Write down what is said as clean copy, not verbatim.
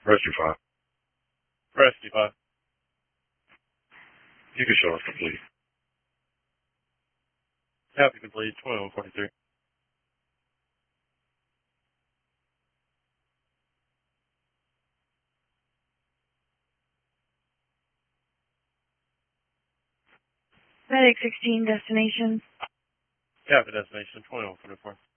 Rescue 5. Rescue 5. You can show us complete. Copy complete, 2143. Medic 16, destination. Copy destination, 2144.